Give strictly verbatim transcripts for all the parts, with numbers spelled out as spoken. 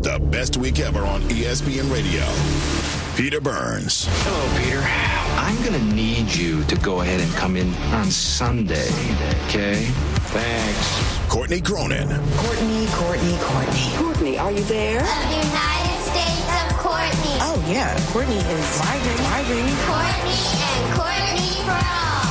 the best week ever on E S P N Radio. Peter Burns. Hello, Peter. I'm going to need you to go ahead and come in on Sunday, okay? Thanks. Courtney Cronin. Courtney, Courtney, Courtney. Courtney, are you there? Of the United States of Courtney. Oh, yeah. Courtney is migrating. migrating. Courtney and Courtney for all.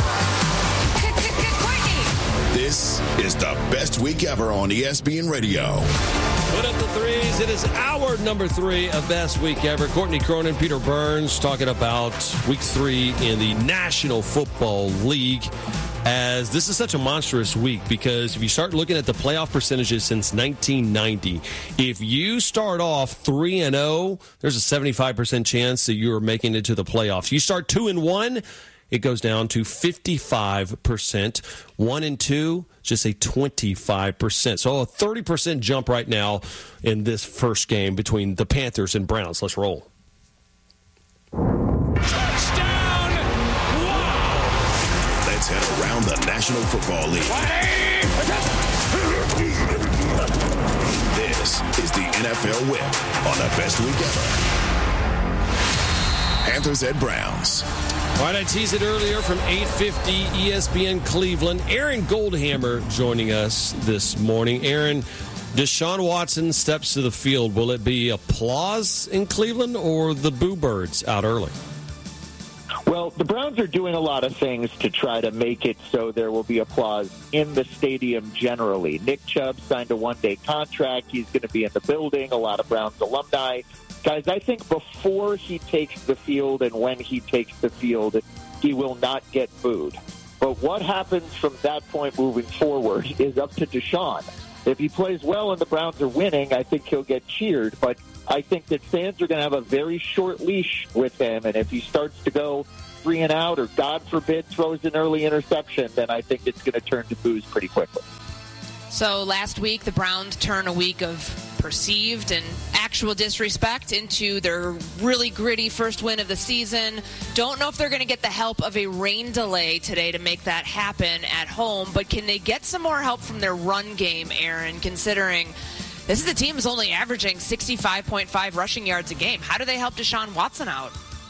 This is the best week ever on E S P N Radio. Put up the threes. It is our number three of best week ever. Courtney Cronin, Peter Burns talking about week three in the National Football League. As this is such a monstrous week because if you start looking at the playoff percentages since nineteen ninety, if you start off three and oh, there's a seventy-five percent chance that you are making it to the playoffs. You start two and one, it goes down to fifty-five percent. One and two, just a twenty-five percent. So a thirty percent jump right now in this first game between the Panthers and Browns. Let's roll. Touchdown! Wow! Let's head around the National Football League. This is the N F L Whip on the best week ever. Panthers at Browns. All right, I teased it earlier from eight fifty E S P N Cleveland. Aaron Goldhammer joining us this morning. Aaron, Deshaun Watson steps to the field. Will it be applause in Cleveland or the Boo Birds out early? Well, the Browns are doing a lot of things to try to make it so there will be applause in the stadium generally. Nick Chubb signed a one-day contract. He's going to be in the building. A lot of Browns alumni. Guys, I think before he takes the field and when he takes the field, he will not get booed. But what happens from that point moving forward is up to Deshaun. If he plays well and the Browns are winning, I think he'll get cheered. But I think that fans are going to have a very short leash with him. And if he starts to go three and out or, God forbid, throws an early interception, then I think it's going to turn to boos pretty quickly. So last week, the Browns turn a week of perceived and actual disrespect into their really gritty first win of the season. Don't know if they're going to get the help of a rain delay today to make that happen at home, but can they get some more help from their run game, Aaron, considering this is a team that's only averaging sixty-five point five rushing yards a game? How do they help Deshaun Watson out?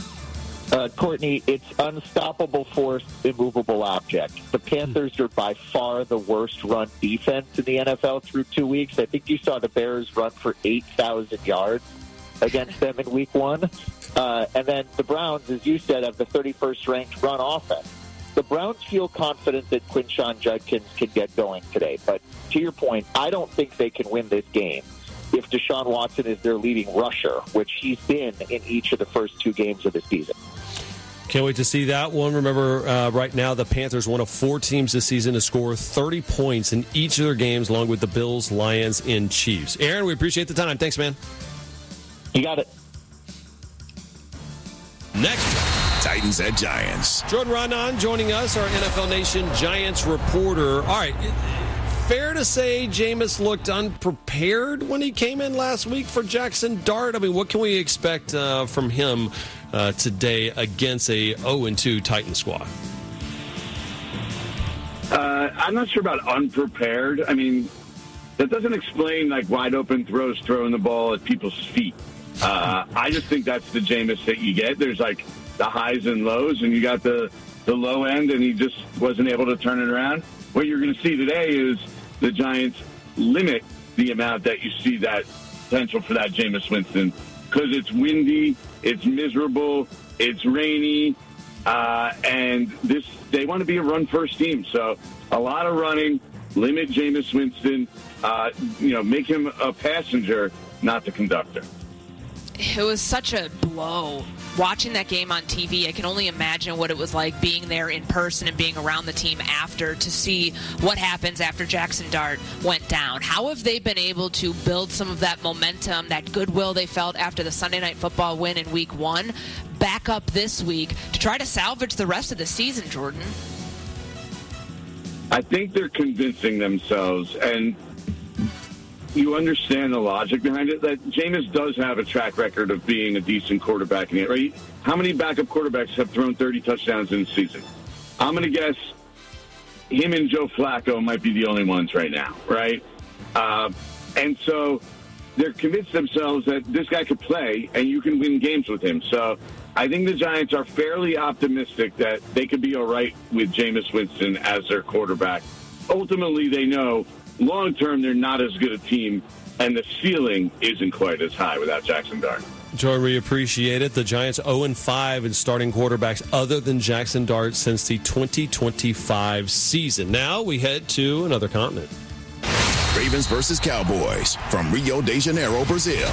Uh, Courtney, it's unstoppable force, immovable object. The Panthers are by far the worst run defense in the N F L through two weeks. I think you saw the Bears run for eight thousand yards against them in week one. Uh, and then the Browns, as you said, have the thirty-first ranked run offense. The Browns feel confident that Quinshon Judkins can get going today. But to your point, I don't think they can win this game if Deshaun Watson is their leading rusher, which he's been in each of the first two games of the season. Can't wait to see that one. Remember, uh, right now, the Panthers, one of four teams this season to score thirty points in each of their games, along with the Bills, Lions, and Chiefs. Aaron, we appreciate the time. Thanks, man. You got it. Next, Titans at Giants. Jordan Raanan joining us, our N F L Nation Giants reporter. All right, fair to say Jameis looked unprepared when he came in last week for Jackson Dart? I mean, what can we expect uh, from him uh, today against a oh and two Titan squad? Uh, I'm not sure about unprepared. I mean, that doesn't explain, like, wide-open throws, throwing the ball at people's feet. Uh, I just think that's the Jameis that you get. There's, like, the highs and lows, and you got the, the low end, and he just wasn't able to turn it around. What you're going to see today is the Giants limit the amount that you see that potential for that Jameis Winston, because it's windy, it's miserable, it's rainy, uh, and this they want to be a run-first team. So a lot of running, limit Jameis Winston, uh, you know, make him a passenger, not the conductor. It was such a blow. Watching that game on T V, I can only imagine what it was like being there in person and being around the team after to see what happens after Jackson Dart went down. How have they been able to build some of that momentum, that goodwill they felt after the Sunday Night Football win in week one, back up this week to try to salvage the rest of the season, Jordan? I think they're convincing themselves, and you understand the logic behind it, that Jameis does have a track record of being a decent quarterback in it, right? How many backup quarterbacks have thrown thirty touchdowns in the season? I'm going to guess him and Joe Flacco might be the only ones right now, right? Uh, and so they're convinced themselves that this guy could play and you can win games with him. So I think the Giants are fairly optimistic that they could be all right with Jameis Winston as their quarterback. Ultimately, they know long-term they're not as good a team, and the ceiling isn't quite as high without Jackson Dart. Joy, we appreciate it. The Giants oh and five in starting quarterbacks other than Jackson Dart since the twenty twenty-five season. Now we head to another continent. Ravens versus Cowboys from Rio de Janeiro, Brazil.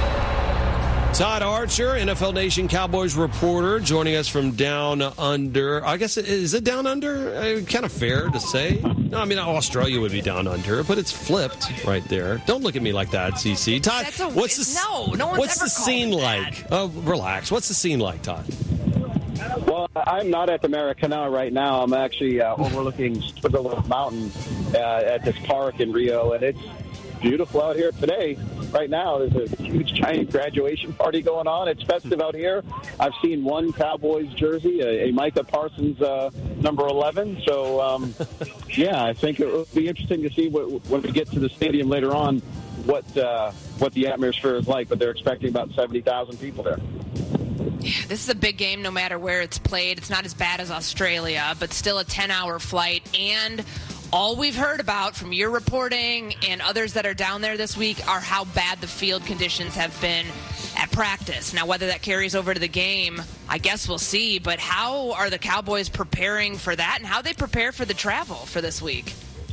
Todd Archer, N F L Nation Cowboys reporter, joining us from down under. I guess, is it down under? Uh, kind of fair to say. No, I mean, Australia would be down under, but it's flipped right there. Don't look at me like that, C C. Todd, That's a, what's the, no, no one's what's ever the scene like? Oh, relax. What's the scene like, Todd? Well, I'm not at the Maracana right now. I'm actually uh, overlooking Switzerland Mountain uh, at this park in Rio, and it's beautiful out here today. Right now, there's a huge, giant graduation party going on. It's festive out here. I've seen one Cowboys jersey, a, a Micah Parsons uh, number eleven. So, um, yeah, I think it will be interesting to see what, when we get to the stadium later on what uh, what the atmosphere is like. But they're expecting about seventy thousand people there. This is a big game no matter where it's played. It's not as bad as Australia, but still a ten-hour flight. And all we've heard about from your reporting and others that are down there this week are how bad the field conditions have been at practice. Now, whether that carries over to the game, I guess we'll see. But how are the Cowboys preparing for that, and how they prepare for the travel for this week?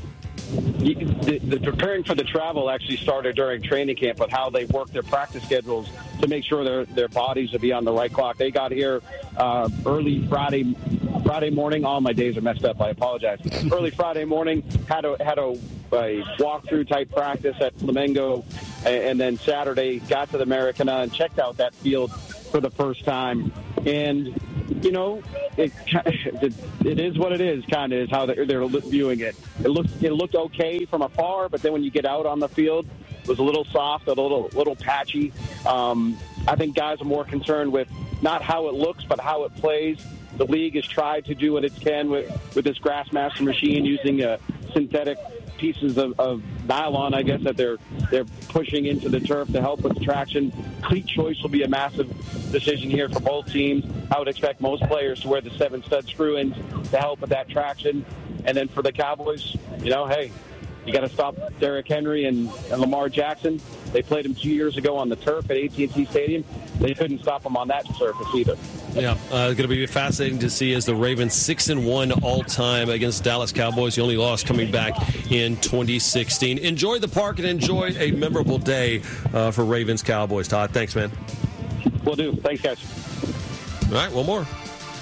The, the preparing for the travel actually started during training camp, but how they work their practice schedules to make sure their their bodies will be on the right clock. They got here uh, early Friday Friday morning. All my days are messed up. I apologize. Early Friday morning, had a had a, a walkthrough type practice at Flamengo, and then Saturday got to the Maracana and checked out that field for the first time. And you know, it, it it is what it is. Kind of is how they're, they're viewing it. It looks it looked okay from afar, but then when you get out on the field, it was a little soft, a little little patchy. Um, I think guys are more concerned with not how it looks, but how it plays. The league has tried to do what it can with with this Grassmaster machine using uh, synthetic pieces of, of nylon, I guess, that they're they're pushing into the turf to help with the traction. Cleat choice will be a massive decision here for both teams. I would expect most players to wear the seven stud screw ins to help with that traction. And then for the Cowboys, you know, hey, you got to stop Derrick Henry and, and Lamar Jackson. They played him two years ago on the turf at A T and T Stadium. They couldn't stop him on that surface either. Yeah, uh, it's going to be fascinating to see as the Ravens six and one all time against Dallas Cowboys. The only loss coming back in twenty sixteen. Enjoy the park and enjoy a memorable day uh, for Ravens Cowboys. Todd, thanks, man. Will do. Thanks, guys. All right, one more.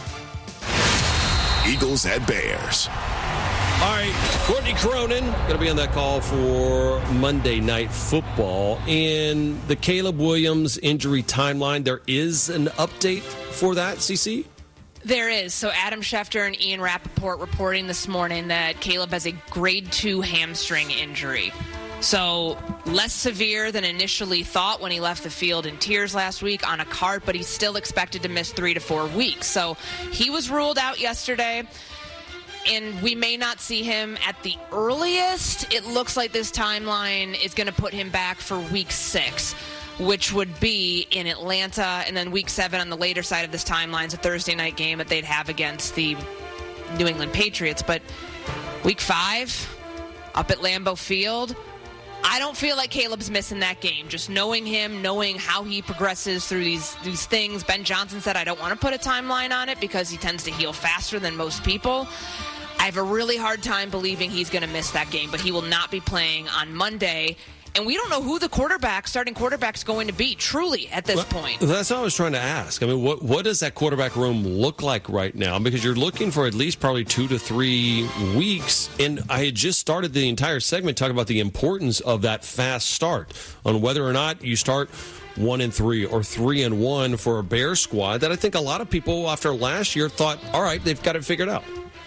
Eagles at Bears. All right, Courtney Cronin going to be on that call for Monday Night Football. In the Caleb Williams injury timeline, there is an update for that, C C? There is. So Adam Schefter and Ian Rappaport reporting this morning that Caleb has a grade two hamstring injury. So less severe than initially thought when he left the field in tears last week on a cart, but he's still expected to miss three to four weeks. So he was ruled out yesterday. And we may not see him at the earliest. It looks like this timeline is going to put him back for week six, which would be in Atlanta. And then week seven on the later side of this timeline is a Thursday night game that they'd have against the New England Patriots. But week five, up at Lambeau Field, I don't feel like Caleb's missing that game. Just knowing him, knowing how he progresses through these these things. Ben Johnson said, I don't want to put a timeline on it because he tends to heal faster than most people. I have a really hard time believing he's going to miss that game, but he will not be playing on Monday. And we don't know who the quarterback, starting quarterback, is going to be, truly, at this well, point. That's what I was trying to ask. I mean, what what does that quarterback room look like right now? Because you're looking for at least probably two to three weeks. And I had just started the entire segment talking about the importance of that fast start, on whether or not you start one and three or three and one for a Bears squad that I think a lot of people after last year thought, all right, they've got it figured out.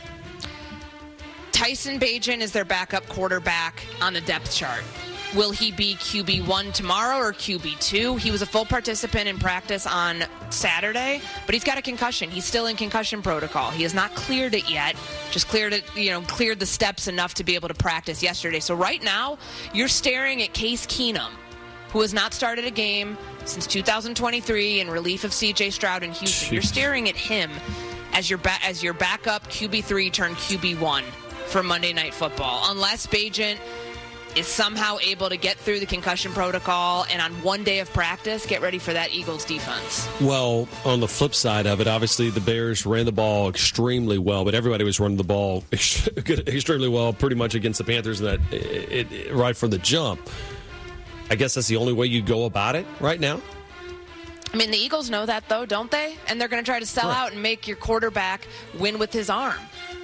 Tyson Bagent is their backup quarterback on the depth chart. Will he be Q B one tomorrow or Q B two? He was a full participant in practice on Saturday, but he's got a concussion. He's still in concussion protocol. He has not cleared it yet, just cleared it, you know, cleared the steps enough to be able to practice yesterday. So right now, you're staring at Case Keenum, who has not started a game since two thousand twenty-three in relief of C J Stroud in Houston. Jeez. You're staring at him as your ba- as your backup Q B three turned Q B one for Monday Night Football. Unless Bagent is somehow able to get through the concussion protocol and on one day of practice, get ready for that Eagles defense. Well, on the flip side of it, obviously the Bears ran the ball extremely well, but everybody was running the ball extremely well pretty much against the Panthers that it, it, right from the jump. I guess that's the only way you go about it right now. I mean, the Eagles know that, though, don't they? And they're going to try to sell right. out and make your quarterback win with his arm.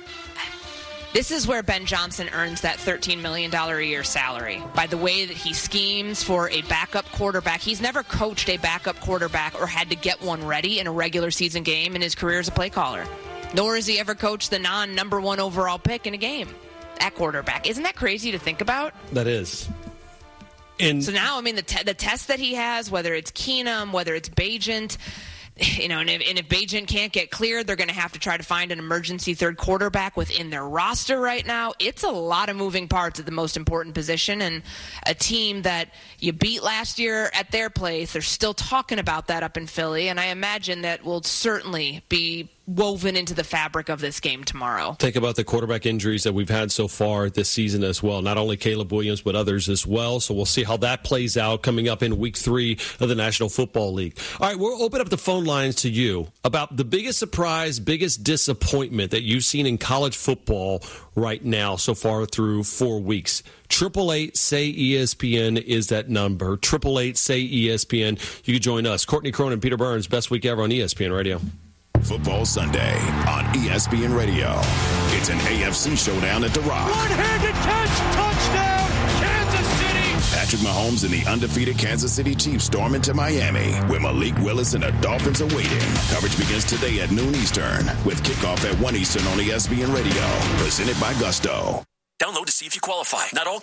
This is where Ben Johnson earns that thirteen million dollars a year salary, by the way that he schemes for a backup quarterback. He's never coached a backup quarterback or had to get one ready in a regular season game in his career as a play caller. Nor has he ever coached the non-number one overall pick in a game at quarterback. Isn't that crazy to think about? That is. And so now, I mean, the, te- the test that he has, whether it's Keenum, whether it's Bagent, you know, and if, and if Bagent can't get cleared, they're going to have to try to find an emergency third quarterback within their roster right now. It's a lot of moving parts at the most important position, and a team that you beat last year at their place, they're still talking about that up in Philly, and I imagine that will certainly be woven into the fabric of this game tomorrow. Think about the quarterback injuries that we've had so far this season as well. Not only Caleb Williams, but others as well. So we'll see how that plays out coming up in week three of the National Football League. All right, we'll open up the phone lines to you about the biggest surprise, biggest disappointment that you've seen in college football right now so far through four weeks. Triple eight say E S P N is that number. Triple eight say E S P N. You can join us. Courtney Cronin, Peter Burns, best week ever on E S P N Radio. Football Sunday on E S P N Radio. It's an A F C showdown at The Rock. One-handed catch, touchdown, Kansas City. Patrick Mahomes and the undefeated Kansas City Chiefs storm into Miami, where Malik Willis and the Dolphins are waiting. Coverage begins today at noon Eastern, with kickoff at one Eastern on E S P N Radio. Presented by Gusto. Download to see if you qualify. Not all